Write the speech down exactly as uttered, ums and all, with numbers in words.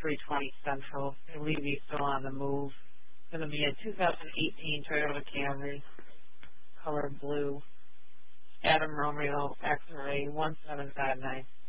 three twenty Central. I believe he's still on the move. It's going to be a two thousand eighteen Toyota Camry, color blue. Adam Romeo X-Ray one seven five nine.